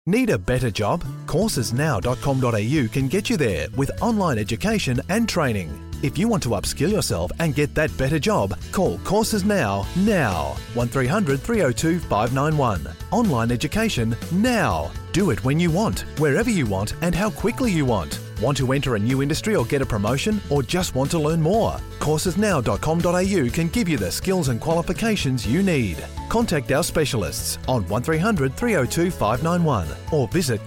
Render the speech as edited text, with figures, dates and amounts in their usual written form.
Need a better job? Coursesnow.com.au can get you there with online education and training. If you want to upskill yourself and get that better job, call Courses Now. 1300 302 591. Online education now. Do it when you want, wherever you want, and how quickly you want. Want to enter a new industry or get a promotion, or just want to learn more? Coursesnow.com.au can give you the skills and qualifications you need. Contact our specialists on 1300 302 591 or visit